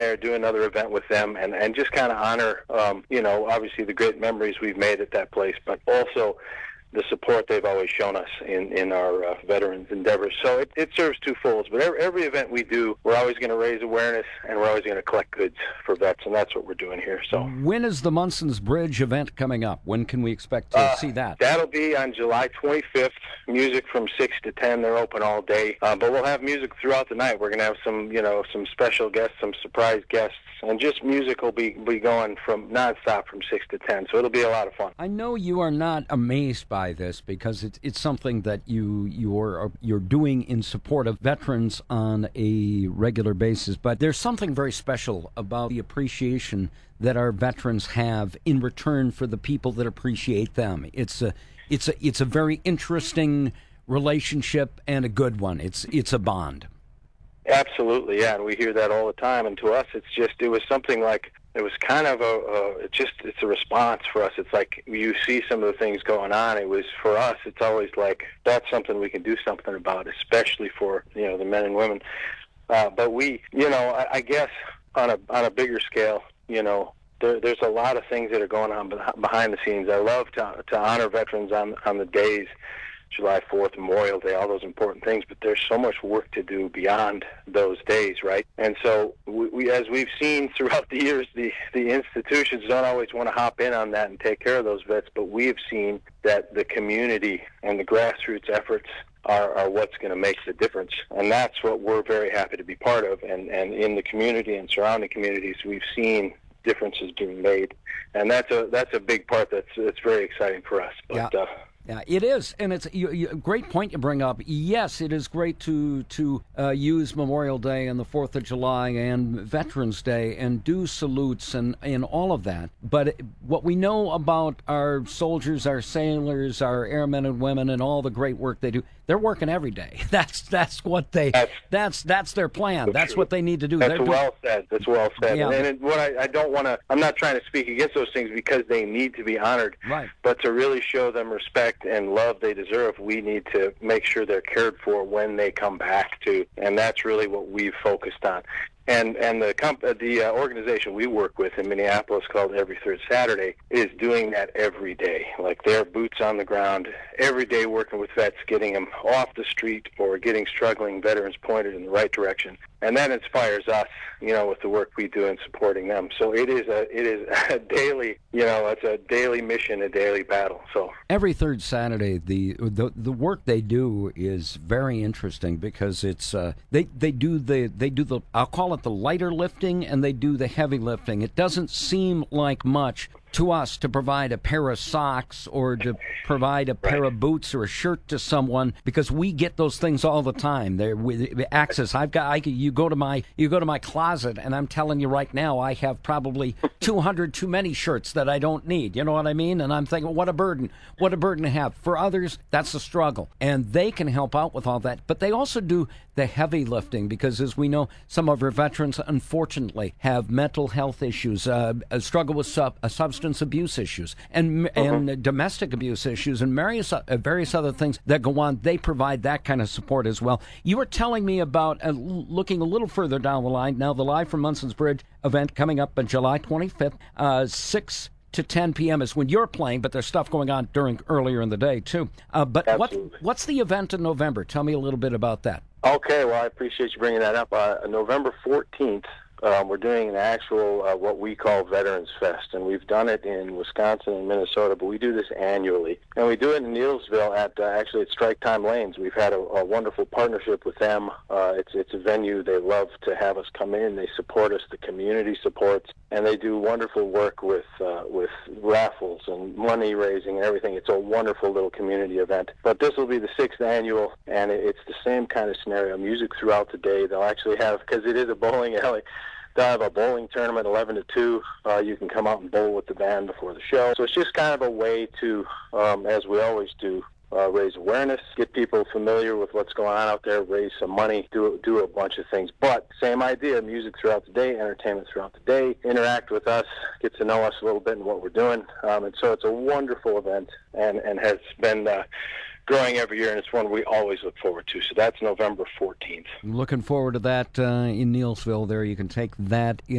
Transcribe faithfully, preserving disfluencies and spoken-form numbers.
there, do another event with them, and, and just kind of honor, um, you know, obviously the great memories we've made at that place, but also the support they've always shown us in, in our uh, veterans endeavors. So it, it serves two folds. But every, every event we do, we're always going to raise awareness, and we're always going to collect goods for vets, and that's what we're doing here. So when is the Munson's Bridge event coming up? When can we expect to uh, see that? That'll be on July twenty-fifth. Music from six to ten. They're open all day. Uh, but we'll have music throughout the night. We're going to have some, you know, some special guests, some surprise guests, and just music will be, be going from nonstop from six to ten. So it'll be a lot of fun. I know you are not amazed by this because it's it's something that you you're you're doing in support of veterans on a regular basis, but there's something very special about the appreciation that our veterans have in return for the people that appreciate them. It's a it's a it's a very interesting relationship and a good one. It's it's a bond. Absolutely, yeah, and we hear that all the time. And to us, it's just it was something like. It was kind of a, a it just it's a response for us. It's like you see some of the things going on. It was for us. It's always like that's something we can do something about, especially for you know the men and women. Uh, but we, you know, I, I guess on a on a bigger scale, you know, there, there's a lot of things that are going on behind the scenes. I love to to honor veterans on on the days. July fourth, Memorial Day, all those important things, but there's so much work to do beyond those days, right? And so, we, we as we've seen throughout the years, the, the institutions don't always want to hop in on that and take care of those vets, but we have seen that the community and the grassroots efforts are, are what's going to make the difference. And that's what we're very happy to be part of. And, and in the community and surrounding communities, we've seen differences being made. And that's a that's a big part that's, that's very exciting for us. But, yeah. uh, Yeah, it is, and it's a great point you bring up. Yes, it is great to to uh, use Memorial Day and the Fourth of July and Veterans Day and do salutes and, and all of that. But what we know about our soldiers, our sailors, our airmen and women, and all the great work they do, they're working every day. That's that's what they that's that's, that's their plan. That's what they need to do. That's they're well doing, said. That's well said. Yeah. And, and what I, I don't want to, I'm not trying to speak against those things because they need to be honored. Right. But to really show them respect and love they deserve, we need to make sure they're cared for when they come back to, and that's really what we've focused on. And and the comp- the uh, organization we work with in Minneapolis called Every Third Saturday is doing that every day. Like they're boots on the ground every day working with vets, getting them off the street or getting struggling veterans pointed in the right direction. And that inspires us, you know, with the work we do in supporting them. So it is a it is a daily, you know, it's a daily mission, a daily battle. So every third Saturday, the the the work they do is very interesting because it's uh, they they do the they do the I'll call it the lighter lifting and they do the heavy lifting. It doesn't seem like much to us to provide a pair of socks or to provide a pair right. of boots or a shirt to someone because we get those things all the time. They're with access. I've got. I, you go to my you go to my closet, and I'm telling you right now, I have probably two hundred too many shirts that I don't need. You know what I mean? And I'm thinking, what a burden! What a burden to have. For others, that's a struggle, and they can help out with all that. But they also do the heavy lifting because, as we know, some of our veterans unfortunately have mental health issues, uh, struggle with sub, uh, substance abuse issues, and uh-huh. and domestic abuse issues, and various uh, various other things that go on. They provide that kind of support as well. You were telling me about uh, looking a little further down the line. Now, the Live from Munson's Bridge event coming up on July twenty-fifth, uh, six to ten p.m. is when you're playing, but there's stuff going on during earlier in the day too. Uh, but what what's the event in November? Tell me a little bit about that. Okay, well, I appreciate you bringing that up. Uh, November fourteenth, um, we're doing an actual, uh, what we call Veterans Fest, and we've done it in Wisconsin and Minnesota, but we do this annually. And we do it in Neillsville at, uh, actually at Strike Time Lanes. We've had a, a wonderful partnership with them. Uh, it's, it's a venue. They love to have us come in. They support us. The community supports, and they do wonderful work with, uh, with raffles and money raising and everything. It's a wonderful little community event. But this will be the sixth annual, and it's the same kind of scenario. Music throughout the day. They'll actually have, because it is a bowling alley, they'll have a bowling tournament eleven to two. Uh, you can come out and bowl with the band before the show. So it's just kind of a way to, um, as we always do, uh, raise awareness, get people familiar with what's going on out there, raise some money, do do a bunch of things. But same idea, music throughout the day, entertainment throughout the day, interact with us, get to know us a little bit and what we're doing. Um, and so it's a wonderful event and, and has been uh, growing every year, and it's one we always look forward to. So that's November fourteenth. I'm looking forward to that uh, in Neillsville there. You can take that in.